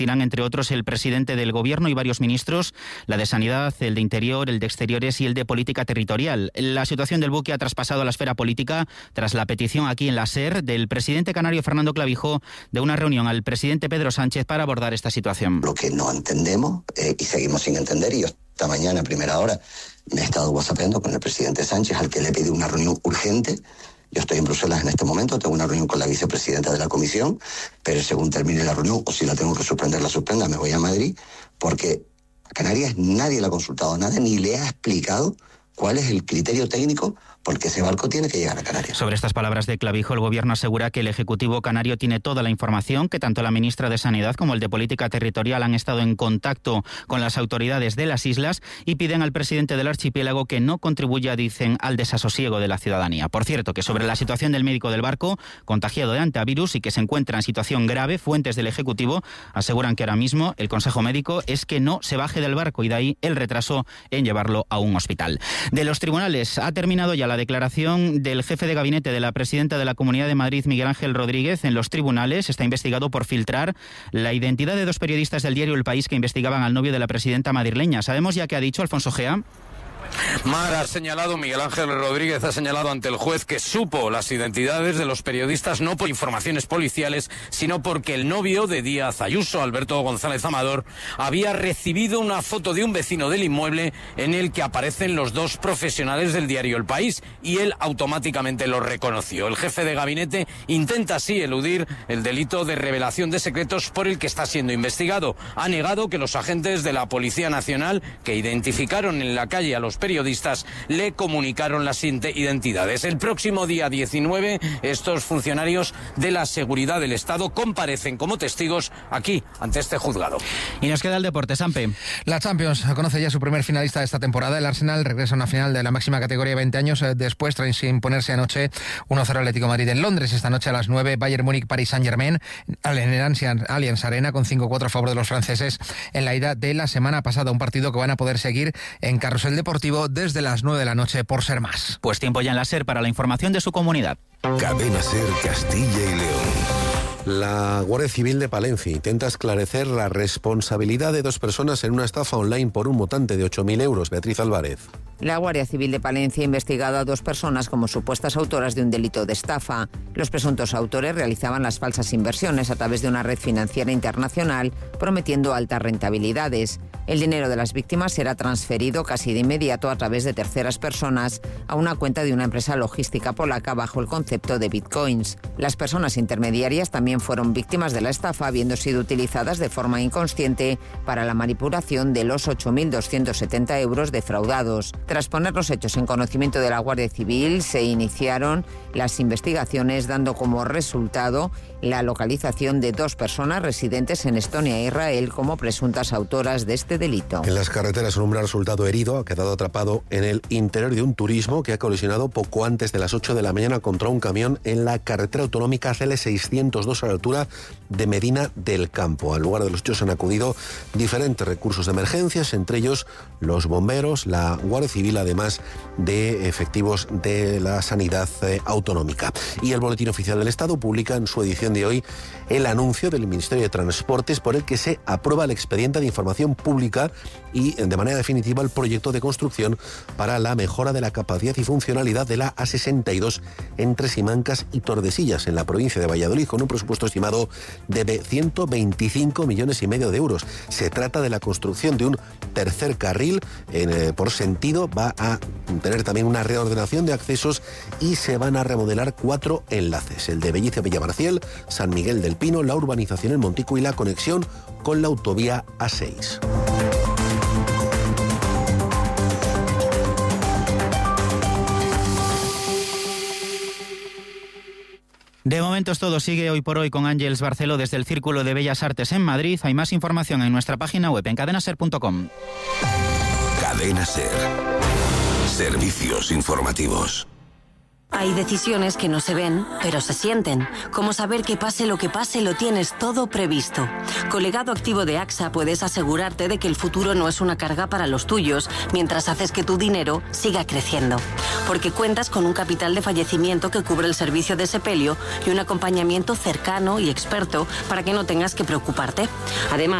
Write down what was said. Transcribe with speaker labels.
Speaker 1: Irán, entre otros, el presidente del Gobierno y varios ministros, la de Sanidad, el de Interior, el de Exteriores y el de Política Territorial. La situación del buque ha traspasado a la esfera política tras la petición aquí en la SER del presidente canario Fernando Clavijo de una reunión al presidente Pedro Sánchez para abordar esta situación.
Speaker 2: Lo que no entendemos y seguimos sin entender, y yo esta mañana a primera hora me he estado whatsappeando con el presidente Sánchez, al que le he pedido una reunión urgente. Yo estoy en Bruselas en este momento, tengo una reunión con la vicepresidenta de la Comisión, pero según termine la reunión, o si la tengo que suspender, la suspenda, me voy a Madrid, porque a Canarias nadie le ha consultado nada, ni le ha explicado cuál es el criterio técnico porque ese barco tiene que llegar a Canarias.
Speaker 1: Sobre estas palabras de Clavijo, el Gobierno asegura que el Ejecutivo canario tiene toda la información, que tanto la ministra de Sanidad como el de Política Territorial han estado en contacto con las autoridades de las islas y piden al presidente del archipiélago que no contribuya, dicen, al desasosiego de la ciudadanía. Por cierto, que sobre la situación del médico del barco, contagiado de hantavirus y que se encuentra en situación grave, fuentes del Ejecutivo aseguran que ahora mismo el consejo médico es que no se baje del barco y de ahí el retraso en llevarlo a un hospital. De los tribunales ha terminado ya la declaración del jefe de gabinete de la presidenta de la Comunidad de Madrid, Miguel Ángel Rodríguez, en los tribunales. Está investigado por filtrar la identidad de dos periodistas del diario El País que investigaban al novio de la presidenta madrileña. ¿Sabemos ya qué ha dicho Alfonso Gea?
Speaker 3: Mar ha señalado, Miguel Ángel Rodríguez ha señalado ante el juez que supo las identidades de los periodistas no por informaciones policiales, sino porque el novio de Díaz Ayuso, Alberto González Amador, había recibido una foto de un vecino del inmueble en el que aparecen los dos profesionales del diario El País y él automáticamente lo reconoció. El jefe de gabinete intenta así eludir el delito de revelación de secretos por el que está siendo investigado. Ha negado que los agentes de la Policía Nacional que identificaron en la calle a los periodistas le comunicaron las identidades. El próximo día 19, estos funcionarios de la seguridad del Estado comparecen como testigos aquí, ante este juzgado.
Speaker 1: Y nos queda el deporte, Sampe.
Speaker 4: La Champions conoce ya su primer finalista de esta temporada. El Arsenal regresa a una final de la máxima categoría 20 años después, tras imponerse anoche 1-0 Atlético de Madrid en Londres. Esta noche a las 9, Bayern Múnich, Paris Saint-Germain, en el Allianz Arena, con 5-4 a favor de los franceses en la ida de la semana pasada. Un partido que van a poder seguir en Carrusel Deportivo desde las 9 de la noche por Ser Más.
Speaker 1: Pues tiempo ya en la SER para la información de su comunidad.
Speaker 5: Cadena SER Castilla y León. La Guardia Civil de Palencia intenta esclarecer la responsabilidad de dos personas en una estafa online por un montante de 8.000 euros. Beatriz Álvarez.
Speaker 6: La Guardia Civil de Palencia ha investigado a dos personas como supuestas autoras de un delito de estafa. Los presuntos autores realizaban las falsas inversiones a través de una red financiera internacional, prometiendo altas rentabilidades. El dinero de las víctimas será transferido casi de inmediato a través de terceras personas a una cuenta de una empresa logística polaca bajo el concepto de bitcoins. Las personas intermediarias también fueron víctimas de la estafa, habiendo sido utilizadas de forma inconsciente para la manipulación de los 8.270 euros defraudados. Tras poner los hechos en conocimiento de la Guardia Civil, se iniciaron las investigaciones, dando como resultado la localización de dos personas residentes en Estonia e Israel como presuntas autoras de este delito.
Speaker 5: En las carreteras, un hombre ha resultado herido, ha quedado atrapado en el interior de un turismo que ha colisionado poco antes de las 8 de la mañana contra un camión en la carretera autonómica CL602 a la altura de Medina del Campo. Al lugar de los hechos han acudido diferentes recursos de emergencias, entre ellos los bomberos, la Guardia Civil, además de efectivos de la sanidad autonómica. Y el Boletín Oficial del Estado publica en su edición de hoy el anuncio del Ministerio de Transportes por el que se aprueba el expediente de información pública y, de manera definitiva, el proyecto de construcción para la mejora de la capacidad y funcionalidad de la A62 entre Simancas y Tordesillas, en la provincia de Valladolid, con un presupuesto estimado de 125,5 millones de euros. Se trata de la construcción de un tercer carril por sentido, va a tener también una reordenación de accesos y se van a remodelar 4 enlaces: el de Bellice-Villamarciel, San Miguel del Pino, la urbanización El Montico y la conexión con la autovía A6.
Speaker 1: De momento es todo. Sigue Hoy por Hoy con Ángeles Barceló desde el Círculo de Bellas Artes en Madrid. Hay más información en nuestra página web en cadenaser.com.
Speaker 5: Cadena SER. Servicios informativos.
Speaker 7: Hay decisiones que no se ven, pero se sienten. Como saber que pase lo que pase, lo tienes todo previsto. Con Legado Activo de AXA puedes asegurarte de que el futuro no es una carga para los tuyos, mientras haces que tu dinero siga creciendo. Porque cuentas con un capital de fallecimiento que cubre el servicio de sepelio y un acompañamiento cercano y experto para que no tengas que preocuparte. Además,